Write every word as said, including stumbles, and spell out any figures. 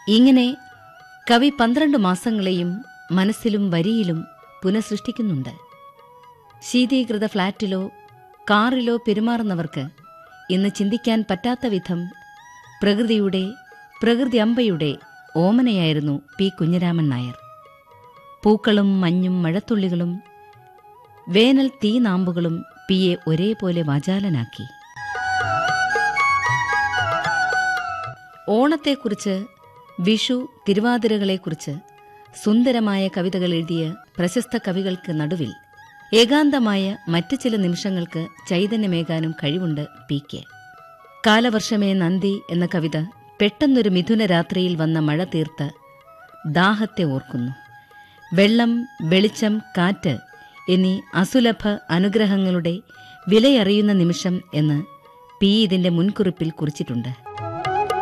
ഇങ്ങനെ കവി പന്ത്രണ്ട് മാസങ്ങളെയും മനസ്സിലും വരിയിലും പുനഃസൃഷ്ടിക്കുന്നുണ്ട്. ശീതീകൃത ഫ്ളാറ്റിലോ കാറിലോ പെരുമാറുന്നവർക്ക് ഇന്ന് ചിന്തിക്കാൻ പറ്റാത്ത വിധം പ്രകൃതിയുടെ പ്രകൃതി അമ്പയുടെ ഓമനയായിരുന്നു പി കുഞ്ഞിരാമൻ നായർ. പൂക്കളും മഞ്ഞും മഴത്തുള്ളികളും വേനൽ തീനാമ്പുകളും പിയെ ഒരേപോലെ വാചാലനാക്കി. ഓണത്തെക്കുറിച്ച്, വിഷു, തിരുവാതിരകളെക്കുറിച്ച് സുന്ദരമായ കവിതകൾ എഴുതിയ പ്രശസ്ത കവികൾക്ക് നടുവിൽ ഏകാന്തമായ മറ്റു ചില നിമിഷങ്ങൾക്ക് ചൈതന്യമേകാനും കഴിവുണ്ട് പിക്ക്. കാലവർഷമേ നന്ദി എന്ന കവിത പെട്ടെന്നൊരു മിഥുന രാത്രിയിൽ വന്ന മഴ തീർത്ത ദാഹത്തെ ഓർക്കുന്നു. വെള്ളം, വെളിച്ചം, കാറ്റ് എന്നീ അസുലഭ അനുഗ്രഹങ്ങളുടെ വിലയറിയുന്ന നിമിഷം എന്ന് പി ഇതിന്റെ മുൻകുറിപ്പിൽ കുറിച്ചിട്ടുണ്ട്.